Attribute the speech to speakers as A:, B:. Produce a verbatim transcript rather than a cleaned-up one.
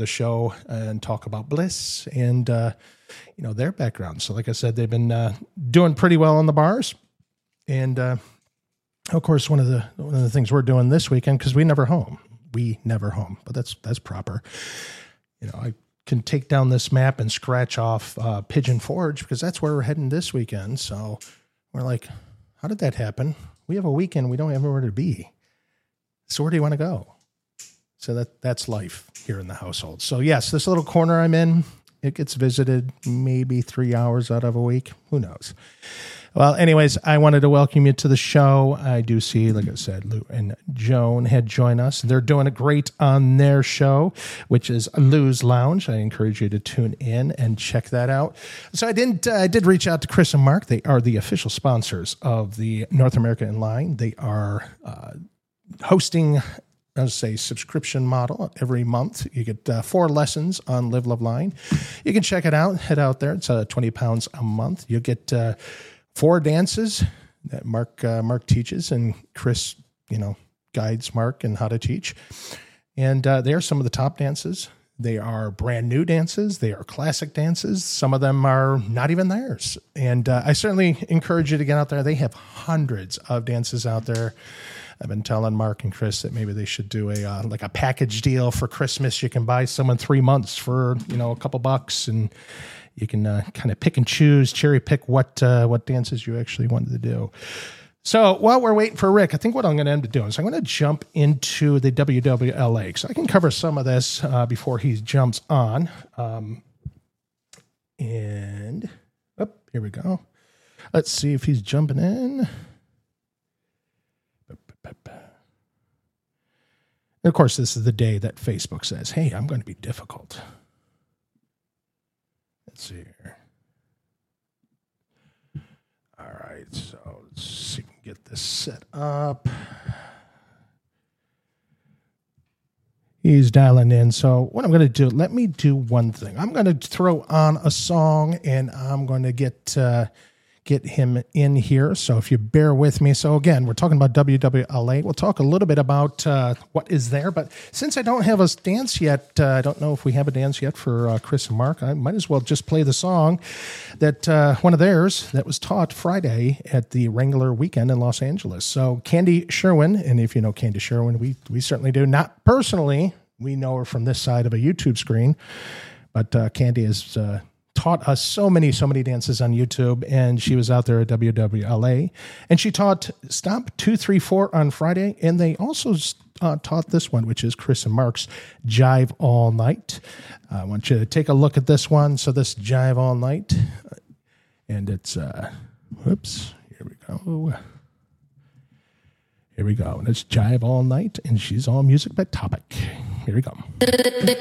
A: the show and talk about Bliss and, uh, you know, their background. So like I said, they've been uh, doing pretty well on the bars. And, uh, of course, one of the one of the things we're doing this weekend, because we never home. We never home, but that's that's proper. You know, I can take down this map and scratch off uh, Pigeon Forge because that's where we're heading this weekend. So we're like, how did that happen? We have a weekend. We don't have anywhere to be. So where do you want to go? So that that's life here in the household. So yes, this little corner I'm in, it gets visited maybe three hours out of a week. Who knows? Well, anyways, I wanted to welcome you to the show. I do see, like I said, Lou and Joan had joined us. They're doing it great on their show, which is Lou's Lounge. I encourage you to tune in and check that out. So I didn't. Uh, I did reach out to Chris and Mark. They are the official sponsors of the North America in Line. They are uh, hosting, I'll say, subscription model every month. You get uh, four lessons on Live Love Line. You can check it out. Head out there. It's uh, twenty pounds a month. You get uh, four dances that Mark uh, Mark teaches, and Chris, you know, guides Mark in how to teach. And uh, they are some of the top dances. They are brand new dances. They are classic dances. Some of them are not even theirs. And uh, I certainly encourage you to get out there. They have hundreds of dances out there. I've been telling Mark and Chris that maybe they should do a uh, like a package deal for Christmas. You can buy someone three months for, you know, a couple bucks, and you can uh, kind of pick and choose, cherry pick what uh, what dances you actually wanted to do. So while we're waiting for Rick, I think what I'm going to end up doing is I'm going to jump into the W W L A. So I can cover some of this uh, before he jumps on. Um, and, oh, here we go. Let's see if he's jumping in. And of course, this is the day that Facebook says, hey, I'm going to be difficult. Let's see here. All right, so let's see if we can get this set up. He's dialing in. So what I'm going to do, let me do one thing. I'm going to throw on a song, and I'm going to get uh, get him in here. So if you bear with me. So again, we're talking about W W L A. We'll talk a little bit about uh, what is there. But since I don't have a dance yet, uh, I don't know if we have a dance yet for uh, Chris and Mark. I might as well just play the song that uh, one of theirs that was taught Friday at the Wrangler Weekend in Los Angeles. So Candy Sherwin, and if you know Candy Sherwin, we we certainly do. Not personally. We know her from this side of a YouTube screen. But uh, Candy is... Uh, taught us so many, so many dances on YouTube, and she was out there at W W L A, and she taught Stomp two three four on Friday, and they also uh, taught this one, which is Chris and Mark's Jive All Night. Uh, I want you to take a look at this one. So this Jive All Night, and it's, uh, whoops, here we go. Here we go, and it's Jive All Night, and she's all music by Topic. Here we go.